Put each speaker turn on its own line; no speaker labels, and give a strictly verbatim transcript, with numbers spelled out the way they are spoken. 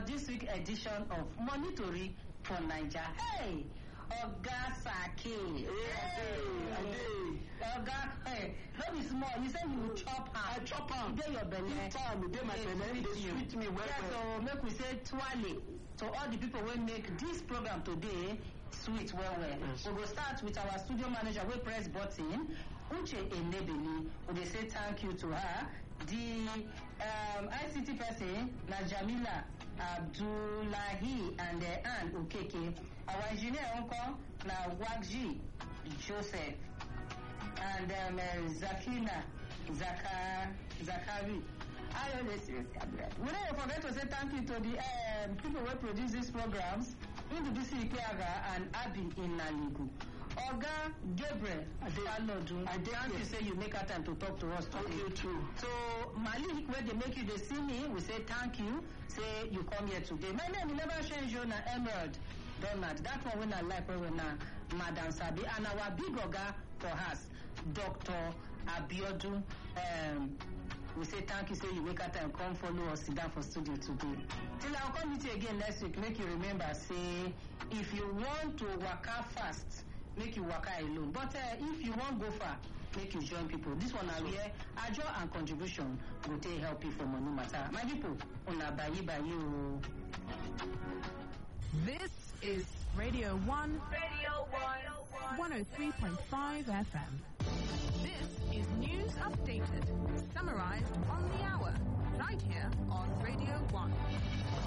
this week edition of Money Tori for Naija. Hey, Oga Sake. Hey, Oga, hey, no be small. You say you chop am.
I chop am.
Dey your belly.
Each time you dey my belly, dey sweet me well
yeah,
well.
So make we say twale to all the people wey make this program today sweet well well.
Yes.
We go start with our studio manager wey press button, Uche Enebeli. We dey say thank you to her. The um, I C T person na Jamila Abdullahi and uh, Ann Okeke. Our engineer uncle na Wagji Joseph and um, uh, Zakina Zaka Zakari. I always say, we don't forget to say thank you to the um, people who produce these programs, Indubisi Ikeaga and Abi in Naligu. Oga Gabriel Adeyalodu, I thank you say you make a time to talk to us today.
Thank you too.
So Malik, where they make you they see me, we say thank you. Say you come here today. My name is never change you na Emerald Donald. That one when I like when na Madam Sabi and our big Oga for us, Doctor Abiodun. Um, we say thank you. Say you make a time come follow us sit down for studio today. Till I'll come meet you again next week. Make you remember say if you want to waka fast, make you waka alone. But uh, if you want go far, make you join people. This one are where ajo and contribution go take help you for money matter. My people, una bayi bayi o.
This is Radio One. Radio One. one oh three point five F M. This is news updated, summarized on the hour, right here on Radio One.